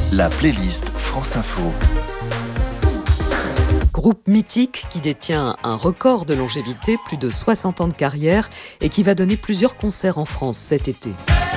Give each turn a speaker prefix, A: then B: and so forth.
A: La playlist France Info.
B: Groupe mythique qui détient un record de longévité, plus de 60 ans de carrière, et qui va donner plusieurs concerts en France cet été.